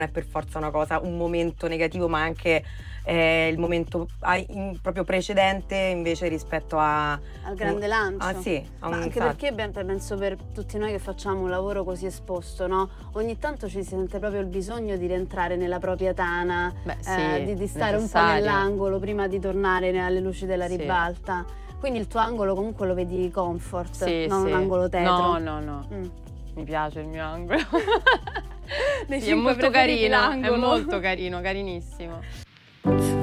è per forza una cosa, un momento negativo, ma anche il momento proprio precedente invece rispetto al grande lancio. Ah sì, a Ma un anche perché penso per tutti noi che facciamo un lavoro così esposto, no? Ogni tanto ci si sente proprio il bisogno di rientrare nella propria tana, di stare un po' nell'angolo prima di tornare alle luci della ribalta. Quindi il tuo angolo comunque lo vedi comfort, non un angolo tetro. No. Mi piace il mio angolo. Dei Sì, è cinque molto preferiti carino, è l'angolo. molto carino, carinissimo.